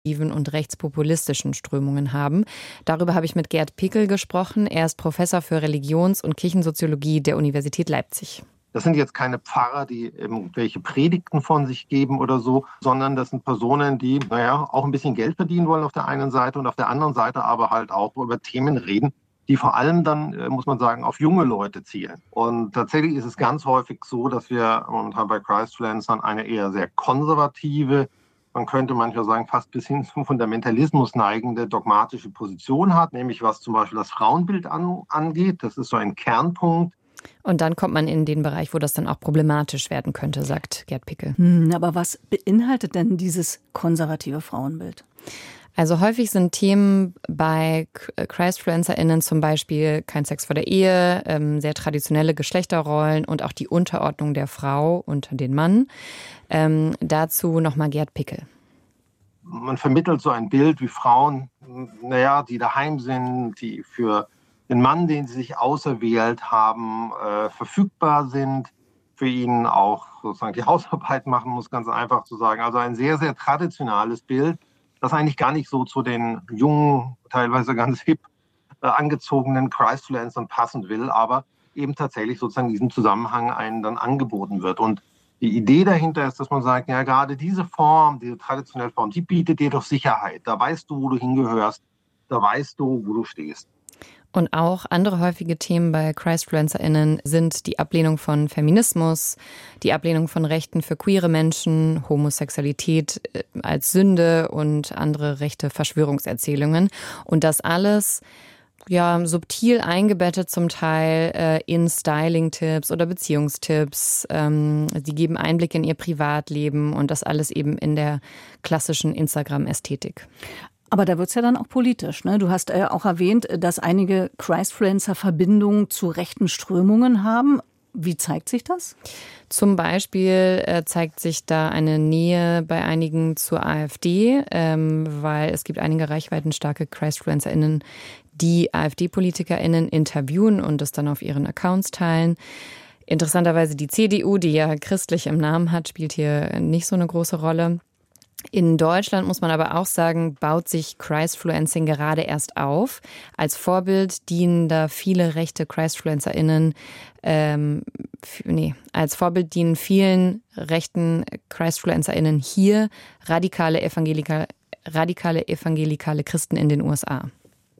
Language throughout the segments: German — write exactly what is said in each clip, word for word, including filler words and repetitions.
und rechtspopulistischen Strömungen haben. Darüber habe ich mit Gerd Pickel gesprochen. Er ist Professor für Religions- und Kirchensoziologie der Universität Leipzig. Das sind jetzt keine Pfarrer, die irgendwelche Predigten von sich geben oder so, sondern das sind Personen, die, naja, auch ein bisschen Geld verdienen wollen auf der einen Seite und auf der anderen Seite aber halt auch über Themen reden, die vor allem dann, muss man sagen, auf junge Leute zielen. Und tatsächlich ist es ganz häufig so, dass wir momentan bei Christfluencern eine eher sehr konservative, man könnte manchmal sagen, fast bis hin zum Fundamentalismus neigende dogmatische Position hat, nämlich was zum Beispiel das Frauenbild an, angeht. Das ist so ein Kernpunkt. Und dann kommt man in den Bereich, wo das dann auch problematisch werden könnte, sagt Gerd Pickel. Hm, aber was beinhaltet denn dieses konservative Frauenbild? Also häufig sind Themen bei ChristfluencerInnen zum Beispiel kein Sex vor der Ehe, ähm, sehr traditionelle Geschlechterrollen und auch die Unterordnung der Frau unter den Mann. Ähm, dazu nochmal Gerd Pickel. Man vermittelt so ein Bild, wie Frauen, naja, die daheim sind, die für den Mann, den sie sich auserwählt haben, äh, verfügbar sind, für ihn auch sozusagen die Hausarbeit machen muss, ganz einfach zu sagen. Also ein sehr, sehr traditionelles Bild, das eigentlich gar nicht so zu den jungen, teilweise ganz hip äh, angezogenen Christfluencern passen will, aber eben tatsächlich sozusagen in diesem Zusammenhang einen dann angeboten wird. Und die Idee dahinter ist, dass man sagt, ja, gerade diese Form, diese traditionelle Form, die bietet dir doch Sicherheit. Da weißt du, wo du hingehörst, da weißt du, wo du stehst. Und auch andere häufige Themen bei ChristfluencerInnen sind die Ablehnung von Feminismus, die Ablehnung von Rechten für queere Menschen, Homosexualität als Sünde und andere rechte Verschwörungserzählungen. Und das alles ja subtil eingebettet zum Teil äh, in Styling-Tipps oder Beziehungstipps. Ähm, sie geben Einblick in ihr Privatleben und das alles eben in der klassischen Instagram-Ästhetik. Aber da wird es ja dann auch politisch, ne? Du hast äh, auch erwähnt, dass einige Christfluencer Verbindungen zu rechten Strömungen haben. Wie zeigt sich das? Zum Beispiel äh, zeigt sich da eine Nähe bei einigen zur AfD, ähm, weil es gibt einige reichweitenstarke ChristfluencerInnen, die AfD-PolitikerInnen interviewen und es dann auf ihren Accounts teilen. Interessanterweise die C D U, die ja christlich im Namen hat, spielt hier nicht so eine große Rolle. In Deutschland, muss man aber auch sagen, baut sich Christfluencing gerade erst auf. Als Vorbild dienen da viele rechte ChristfluencerInnen, ähm, f- nee, als Vorbild dienen vielen rechten ChristfluencerInnen hier radikale Evangelika, radikale evangelikale Christen in den U S A.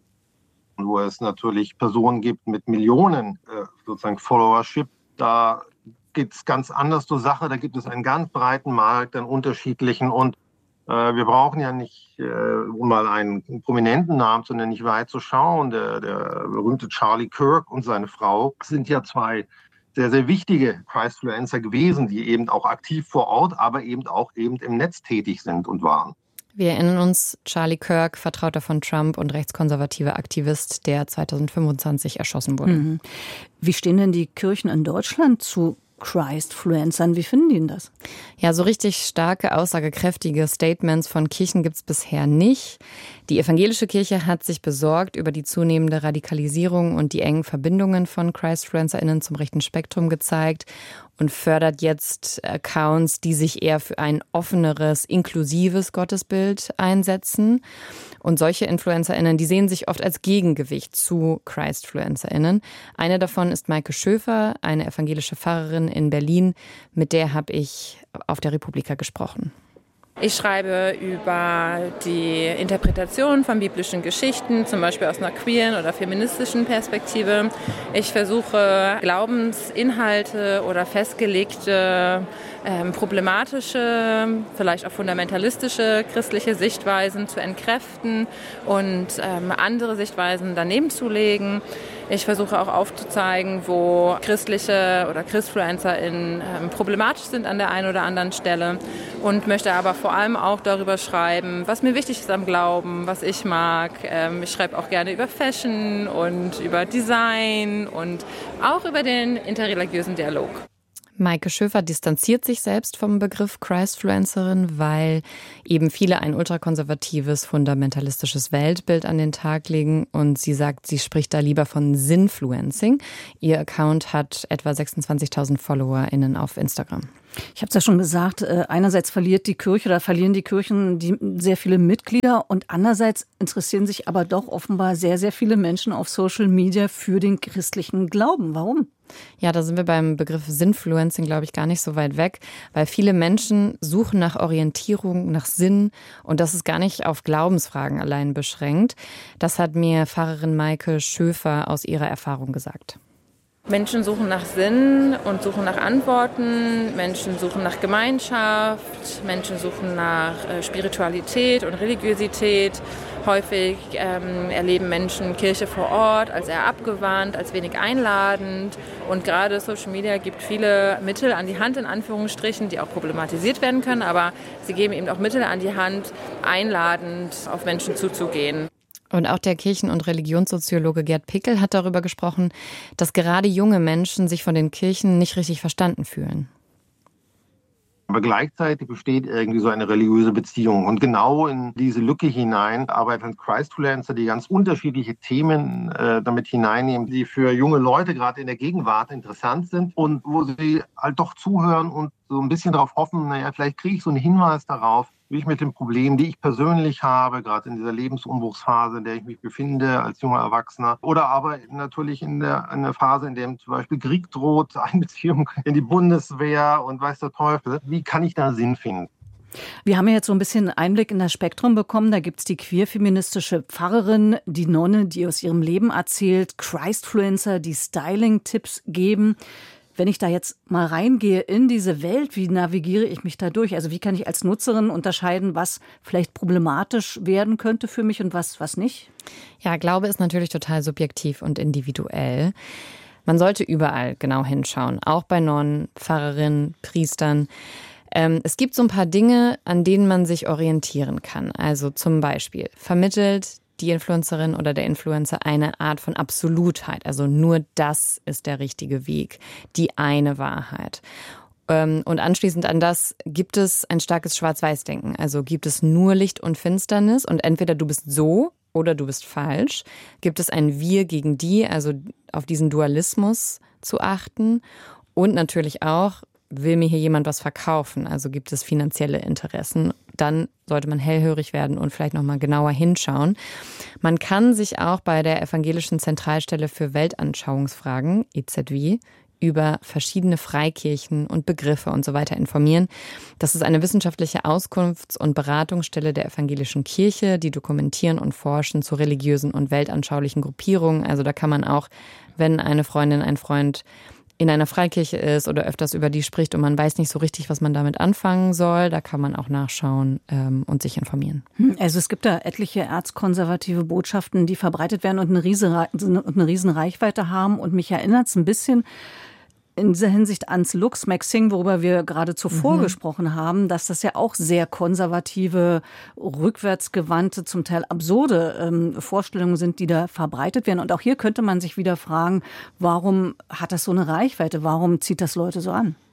Wo es natürlich Personen gibt mit Millionen äh, sozusagen Followership, da geht es ganz anders zur Sache. Da gibt es einen ganz breiten Markt an unterschiedlichen und äh, wir brauchen ja nicht, äh, um mal einen prominenten Namen zu nennen, nicht weit zu schauen. Der, der berühmte Charlie Kirk und seine Frau sind ja zwei sehr, sehr wichtige Christfluencer gewesen, die eben auch aktiv vor Ort, aber eben auch eben im Netz tätig sind und waren. Wir erinnern uns, Charlie Kirk, Vertrauter von Trump und rechtskonservativer Aktivist, der zweitausendfünfundzwanzig erschossen wurde. Mhm. Wie stehen denn die Kirchen in Deutschland zu Christfluencern? Wie finden die denn das? Ja, so richtig starke, aussagekräftige Statements von Kirchen gibt es bisher nicht. Die evangelische Kirche hat sich besorgt über die zunehmende Radikalisierung und die engen Verbindungen von ChristfluencerInnen zum rechten Spektrum gezeigt und fördert jetzt Accounts, die sich eher für ein offeneres, inklusives Gottesbild einsetzen. Und solche InfluencerInnen, die sehen sich oft als Gegengewicht zu ChristfluencerInnen. Eine davon ist Maike Schöfer, eine evangelische Pfarrerin in Berlin. Mit der habe ich auf der Republika gesprochen. Ich schreibe über die Interpretation von biblischen Geschichten, zum Beispiel aus einer queeren oder feministischen Perspektive. Ich versuche, Glaubensinhalte oder festgelegte ähm, problematische, vielleicht auch fundamentalistische christliche Sichtweisen zu entkräften und ähm, andere Sichtweisen daneben zu legen. Ich versuche auch aufzuzeigen, wo christliche oder ChristfluencerInnen ähm, problematisch sind an der einen oder anderen Stelle und möchte aber vor allem auch darüber schreiben, was mir wichtig ist am Glauben, was ich mag. Ähm, ich schreibe auch gerne über Fashion und über Design und auch über den interreligiösen Dialog. Maike Schöfer distanziert sich selbst vom Begriff Christfluencerin, weil eben viele ein ultrakonservatives, fundamentalistisches Weltbild an den Tag legen. Und sie sagt, sie spricht da lieber von Sinfluencing. Ihr Account hat etwa sechsundzwanzigtausend FollowerInnen auf Instagram. Ich habe es ja schon gesagt, einerseits verliert die Kirche oder verlieren die Kirchen die sehr viele Mitglieder und andererseits interessieren sich aber doch offenbar sehr, sehr viele Menschen auf Social Media für den christlichen Glauben. Warum? Ja, da sind wir beim Begriff Sinfluencing, glaube ich, gar nicht so weit weg, weil viele Menschen suchen nach Orientierung, nach Sinn und das ist gar nicht auf Glaubensfragen allein beschränkt. Das hat mir Pfarrerin Maike Schöfer aus ihrer Erfahrung gesagt. Menschen suchen nach Sinn und suchen nach Antworten, Menschen suchen nach Gemeinschaft, Menschen suchen nach äh, Spiritualität und Religiosität. Häufig ähm, erleben Menschen Kirche vor Ort als eher abgewandt, als wenig einladend. Und gerade Social Media gibt viele Mittel an die Hand, in Anführungsstrichen, die auch problematisiert werden können, aber sie geben eben auch Mittel an die Hand, einladend auf Menschen zuzugehen. Und auch der Kirchen- und Religionssoziologe Gerd Pickel hat darüber gesprochen, dass gerade junge Menschen sich von den Kirchen nicht richtig verstanden fühlen. Aber gleichzeitig besteht irgendwie so eine religiöse Beziehung. Und genau in diese Lücke hinein arbeiten Christfluencer, die ganz unterschiedliche Themen äh, damit hineinnehmen, die für junge Leute gerade in der Gegenwart interessant sind und wo sie halt doch zuhören und so ein bisschen darauf hoffen, naja, vielleicht kriege ich so einen Hinweis darauf, wie ich mit den Problemen, die ich persönlich habe, gerade in dieser Lebensumbruchsphase, in der ich mich befinde als junger Erwachsener, oder aber natürlich in der, in der Phase, in der zum Beispiel Krieg droht, Einbeziehung in die Bundeswehr und weiß der Teufel, wie kann ich da Sinn finden? Wir haben ja jetzt so ein bisschen Einblick in das Spektrum bekommen. Da gibt's die queer-feministische Pfarrerin, die Nonne, die aus ihrem Leben erzählt, Christfluencer, die Styling-Tipps geben. Wenn ich da jetzt mal reingehe in diese Welt, wie navigiere ich mich da durch? Also wie kann ich als Nutzerin unterscheiden, was vielleicht problematisch werden könnte für mich und was, was nicht? Ja, Glaube ist natürlich total subjektiv und individuell. Man sollte überall genau hinschauen, auch bei Nonnen, Pfarrerinnen, Priestern. Ähm, es gibt so ein paar Dinge, an denen man sich orientieren kann. Also zum Beispiel vermittelt die Influencerin oder der Influencer eine Art von Absolutheit. Also nur das ist der richtige Weg, die eine Wahrheit. Und anschließend an das gibt es ein starkes Schwarz-Weiß-Denken. Also gibt es nur Licht und Finsternis und entweder du bist so oder du bist falsch. Gibt es ein Wir gegen die, also auf diesen Dualismus zu achten. Und natürlich auch, will mir hier jemand was verkaufen, also gibt es finanzielle Interessen, dann sollte man hellhörig werden und vielleicht nochmal genauer hinschauen. Man kann sich auch bei der Evangelischen Zentralstelle für Weltanschauungsfragen, E Z W, über verschiedene Freikirchen und Begriffe und so weiter informieren. Das ist eine wissenschaftliche Auskunfts- und Beratungsstelle der evangelischen Kirche, die dokumentieren und forschen zu religiösen und weltanschaulichen Gruppierungen. Also da kann man auch, wenn eine Freundin, ein Freund in einer Freikirche ist oder öfters über die spricht und man weiß nicht so richtig, was man damit anfangen soll, da kann man auch nachschauen ähm, und sich informieren. Also es gibt da etliche erzkonservative Botschaften, die verbreitet werden und eine riesen, eine riesen Reichweite haben. Und mich erinnert es ein bisschen in dieser Hinsicht ans Lux Maxing, worüber wir gerade zuvor mhm. gesprochen haben, dass das ja auch sehr konservative, rückwärtsgewandte, zum Teil absurde ähm, Vorstellungen sind, die da verbreitet werden. Und auch hier könnte man sich wieder fragen, warum hat das so eine Reichweite? Warum zieht das Leute so an?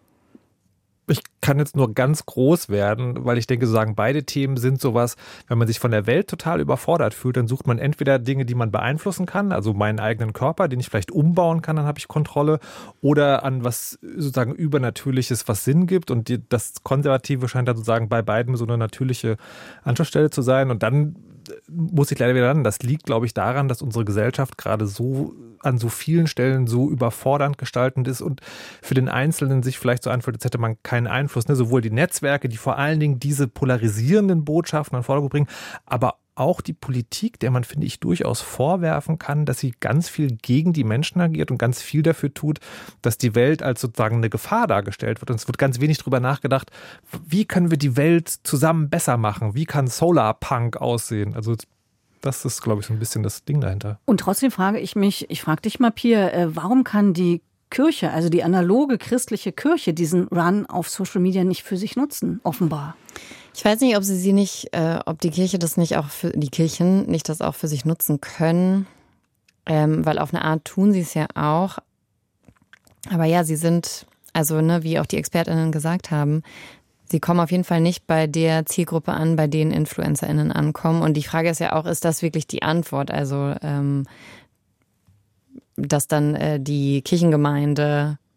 Ich kann jetzt nur ganz groß werden, weil ich denke, sagen, beide Themen sind sowas, wenn man sich von der Welt total überfordert fühlt, dann sucht man entweder Dinge, die man beeinflussen kann, also meinen eigenen Körper, den ich vielleicht umbauen kann, dann habe ich Kontrolle, oder an was sozusagen Übernatürliches, was Sinn gibt, und die, das Konservative scheint dann sozusagen bei beiden so eine natürliche Anschlussstelle zu sein. Und dann muss ich leider wieder ran. Das liegt, glaube ich, daran, dass unsere Gesellschaft gerade so an so vielen Stellen so überfordernd gestaltend ist und für den Einzelnen sich vielleicht so anfühlt, als hätte man keinen Einfluss. Ne? Sowohl die Netzwerke, die vor allen Dingen diese polarisierenden Botschaften an den Vordergrund bringen, aber auch die Politik, der man, finde ich, durchaus vorwerfen kann, dass sie ganz viel gegen die Menschen agiert und ganz viel dafür tut, dass die Welt als sozusagen eine Gefahr dargestellt wird. Und es wird ganz wenig darüber nachgedacht, wie können wir die Welt zusammen besser machen? Wie kann Solarpunk aussehen? Also das ist, glaube ich, so ein bisschen das Ding dahinter. Und trotzdem frage ich mich, ich frage dich mal, Pia, warum kann die Kirche, also die analoge christliche Kirche, diesen Run auf Social Media nicht für sich nutzen, offenbar? Ich weiß nicht, ob sie sie nicht, äh, ob die Kirche das nicht auch für die Kirchen nicht das auch für sich nutzen können, ähm, weil auf eine Art tun sie es ja auch. Aber ja, sie sind, also ne, wie auch die ExpertInnen gesagt haben, sie kommen auf jeden Fall nicht bei der Zielgruppe an, bei denen InfluencerInnen ankommen. Und die Frage ist ja auch, ist das wirklich die Antwort? Also, ähm, dass dann äh, die Kirchengemeinde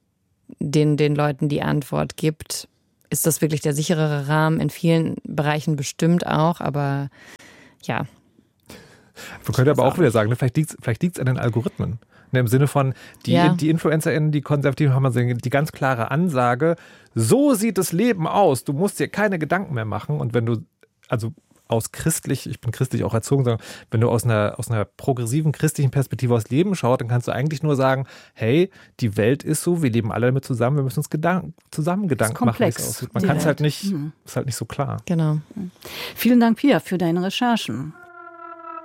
den, den Leuten die Antwort gibt. Ist das wirklich der sicherere Rahmen? In vielen Bereichen bestimmt auch, aber ja. Man könnte aber auch wieder sagen, vielleicht liegt es vielleicht liegt's an den Algorithmen. Im Sinne von, die, ja. die InfluencerInnen, die Konservativen haben die ganz klare Ansage, so sieht das Leben aus, du musst dir keine Gedanken mehr machen. Und wenn du, also aus christlich, ich bin christlich auch erzogen, sondern wenn du aus einer, aus einer progressiven christlichen Perspektive aufs Leben schaust, dann kannst du eigentlich nur sagen, hey, die Welt ist so, wir leben alle damit zusammen, wir müssen uns Gedanken, zusammen Gedanken machen, wie es aussieht. Man kann es halt nicht, mhm. ist halt nicht so klar. Genau. Vielen Dank, Pia, für deine Recherchen.